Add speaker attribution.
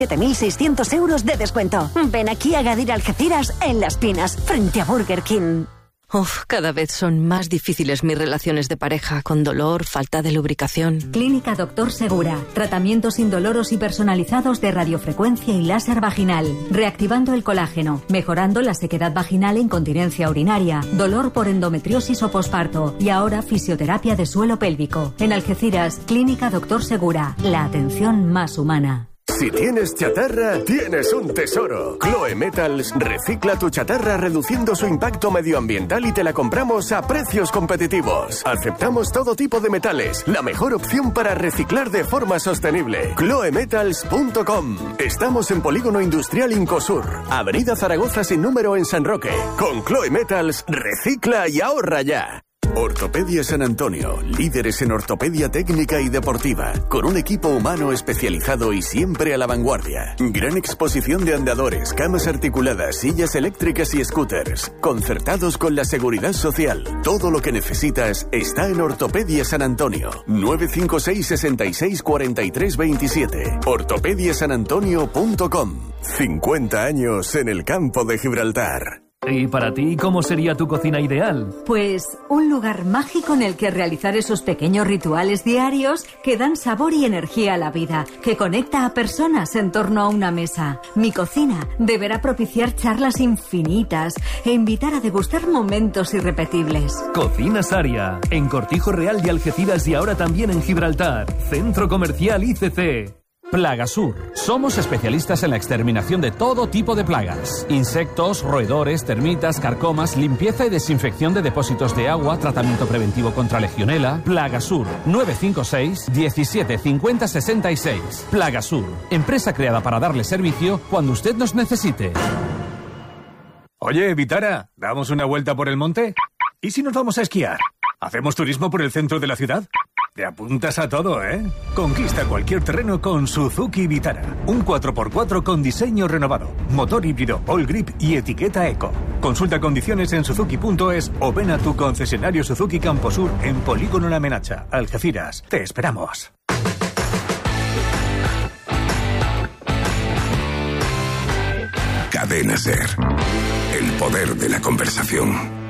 Speaker 1: 7.600 euros de descuento. Ven aquí a Gadir Algeciras en Las Pinas, frente a Burger King.
Speaker 2: Cada vez son más difíciles mis relaciones de pareja, con dolor, falta de lubricación.
Speaker 3: Clínica Doctor Segura. Tratamientos indoloros y personalizados de radiofrecuencia y láser vaginal. Reactivando el colágeno, mejorando la sequedad vaginal e incontinencia urinaria, dolor por endometriosis o posparto y ahora fisioterapia de suelo pélvico. En Algeciras, Clínica Doctor Segura. La atención más humana.
Speaker 4: Si tienes chatarra, tienes un tesoro. Chloe Metals recicla tu chatarra reduciendo su impacto medioambiental y te la compramos a precios competitivos. Aceptamos todo tipo de metales, la mejor opción para reciclar de forma sostenible. Chloemetals.com. Estamos en Polígono Industrial Incosur, Avenida Zaragoza sin número en San Roque. Con Chloe Metals, recicla y ahorra ya. Ortopedia San Antonio, líderes en ortopedia técnica y deportiva, con un equipo humano especializado y siempre a la vanguardia. Gran exposición de andadores, camas articuladas, sillas eléctricas y scooters, concertados con la seguridad social. Todo lo que necesitas está en Ortopedia San Antonio. 956 66 43 27. ortopediasanantonio.com. 50 años en el campo de Gibraltar.
Speaker 5: ¿Y para ti cómo sería tu cocina ideal?
Speaker 3: Pues un lugar mágico en el que realizar esos pequeños rituales diarios que dan sabor y energía a la vida, que conecta a personas en torno a una mesa. Mi cocina deberá propiciar charlas infinitas e invitar a degustar momentos irrepetibles.
Speaker 5: Cocina Saria, en Cortijo Real de Algeciras y ahora también en Gibraltar. Centro Comercial ICC.
Speaker 6: Plagasur. Somos especialistas en la exterminación de todo tipo de plagas. Insectos, roedores, termitas, carcomas, limpieza y desinfección de depósitos de agua, tratamiento preventivo contra legionela. Plagasur. 956 17 50 66. Plagasur. Empresa creada para darle servicio cuando usted nos necesite.
Speaker 7: Oye, Vitara, ¿damos una vuelta por el monte? ¿Y si nos vamos a esquiar? ¿Hacemos turismo por el centro de la ciudad? Te apuntas a todo, ¿eh? Conquista cualquier terreno con Suzuki Vitara. Un 4x4 con diseño renovado, motor híbrido, all grip y etiqueta eco. Consulta condiciones en suzuki.es o ven a tu concesionario Suzuki Camposur en Polígono La Menacha, Algeciras. Te esperamos.
Speaker 8: Cadena SER. El poder de la conversación.